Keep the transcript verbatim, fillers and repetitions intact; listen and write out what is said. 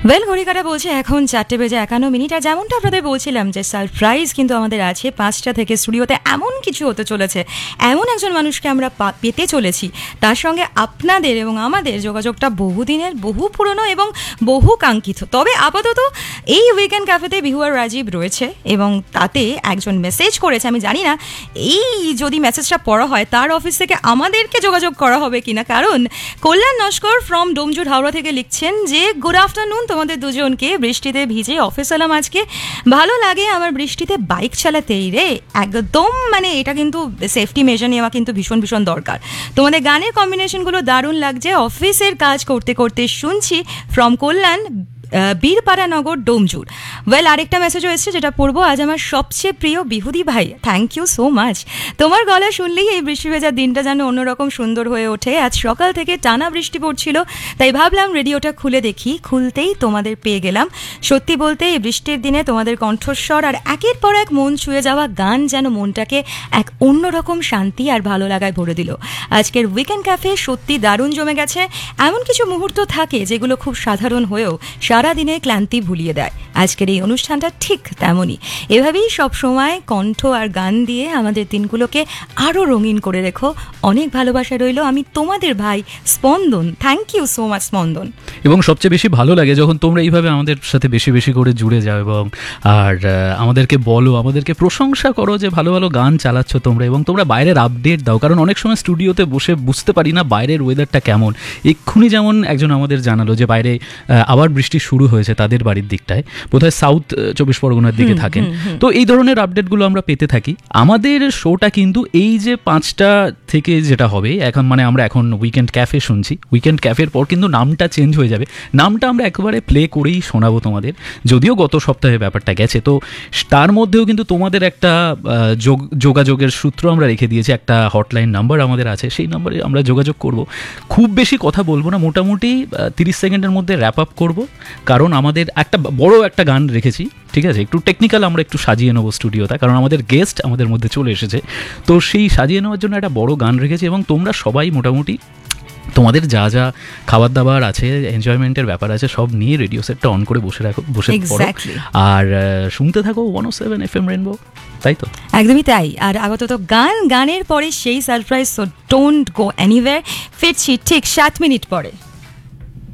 Well ঘড়িকাটা বলছে এখন চারটে বেজে একান্ন মিনিট। আর যেমনটা আপনাদের বলছিলাম যে সারপ্রাইজ কিন্তু আমাদের আছে পাঁচটা থেকে স্টুডিওতে এমন কিছু হতে চলেছে, এমন একজন মানুষকে আমরা পেতে চলেছি, তার সঙ্গে আপনাদের এবং আমাদের যোগাযোগটা বহুদিনের, বহু পুরনো এবং বহু কাঙ্ক্ষিত। তবে আপাতত এই উইকেন্ড ক্যাফেতে বিহু আর রাজীব রয়েছে এবং তাতে একজন মেসেজ করেছে, আমি জানি না এই যদি মেসেজটা পড়া হয় তার অফিস থেকে আমাদেরকে যোগাযোগ করা হবে কিনা, কারণ কল্যাণ নস্কর ফ্রম ডোমজুর হাওড়া থেকে লিখছেন যে গুড আফটারনুন তোমাদের দুজনকে, বৃষ্টিতে ভিজে অফিস এলাম আজকে, ভালো লাগে আমার বৃষ্টিতে বাইক চালাতেই রে, একদম মানে এটা কিন্তু সেফটি মেজার নেওয়া কিন্তু ভীষণ ভীষণ দরকার। তোমাদের গানের কম্বিনেশনগুলো দারুণ লাগছে, অফিসের কাজ করতে করতে শুনছি, from Kalyan, Birpara Nagar, Domjur. Well আরেকটা মেসেজও এসেছে যেটা পড়বো, আজ আমার সবচেয়ে প্রিয় বিহুদি ভাই, থ্যাংক ইউ সো মাচ। তোমার গলা শুনলেই এই বৃষ্টি ভেজা দিনটা যেন অন্যরকম সুন্দর হয়ে ওঠে। আজ সকাল থেকে টানা বৃষ্টি পড়ছিল, তাই ভাবলাম রেডিওটা খুলে দেখি, খুলতেই তোমাদের পেয়ে গেলাম। সত্যি বলতে এই বৃষ্টির দিনে তোমাদের কণ্ঠস্বর আর একের পর এক মন ছুঁয়ে যাওয়া গান যেন মনটাকে এক অন্যরকম শান্তি আর ভালো লাগায় ভরে দিল। আজকের উইকেন্ড ক্যাফে সত্যি দারুণ জমে গেছে। এমন কিছু মুহূর্ত থাকে যেগুলো খুব সাধারণ হয়েও সারাদিনে ক্লান্তি ভুলিয়ে দেয়। আজকের এই অনুষ্ঠানটা ঠিক তেমনই, এভাবেই সব সময় কণ্ঠ আর গান দিয়ে আমাদের দিনগুলোকে আরও রঙিন করে রেখো। অনেক ভালোবাসা রইল, আমি তোমাদের ভাই স্পন্দন। থ্যাংক ইউ সো মাচ স্পন্দন। এবং সবচেয়ে বেশি ভালো লাগে যখন তোমরা এইভাবে আমাদের সাথে বেশি বেশি করে জুড়ে যাও এবং আর আমাদেরকে বলো, আমাদেরকে প্রশংসা করো যে ভালো ভালো গান চালাচ্ছ তোমরা, এবং তোমরা বাইরের আপডেট দাও, কারণ অনেক সময় স্টুডিওতে বসে বুঝতে পারি না বাইরের ওয়েদারটা কেমন। এক্ষুনি যেমন একজন আমাদের জানালো যে বাইরে আবার বৃষ্টি শুরু হয়েছে তাদের বাড়ির দিকটায়, বোধহয় সাউথ চব্বিশ পরগনার দিকে থাকেন। তো এই ধরনের আপডেটগুলো আমরা পেতে থাকি। আমাদের শোটা কিন্তু এই যে পাঁচটা থেকে যেটা হবে এখন, মানে আমরা এখন উইকেন্ড ক্যাফে শুনছি, উইকেন্ড ক্যাফের পর কিন্তু নামটা চেঞ্জ হয়ে যাবে। নামটা আমরা একেবারে প্লে করেই শোনাবো তোমাদের, যদিও গত সপ্তাহে ব্যাপারটা গেছে। তো তার মধ্যেও কিন্তু তোমাদের একটা যোগাযোগের সূত্র আমরা রেখে দিয়েছি, একটা হটলাইন নাম্বার আমাদের আছে, সেই নাম্বারে আমরা যোগাযোগ করব। খুব বেশি কথা বলবো না, মোটামুটি তিরিশ সেকেন্ডের মধ্যে র্যাপ আপ করবো, কারণ আমাদের একটা বড় একটা গান রেখেছি, ঠিক আছে? একটু টেকনিক্যাল আমরা একটু সাজিয়ে নেবো স্টুডিওটা, কারণ আমাদের গেস্ট আমাদের মধ্যে চলে এসেছে। তো সেই সাজিয়ে নেওয়ার জন্য একটা বড় গান রেখেছি, এবং তোমরা সবাই মোটামুটি তোমাদের যা যা খাবার দাবার আছে, এনজয়মেন্টের ব্যাপার আছে, সব নিয়ে রেডিও সেটটা অন করে বসে রাখো, বসে পড়ো আর শুনতে থাকো ওয়ান ও সেভেন এফ এম রেনবো, তাই তো? একদমই তাই। আর আপাতত গান, গানের পরে সেই surprise, so don't go anywhere. ফিরছি ঠিক সাত মিনিট পরে।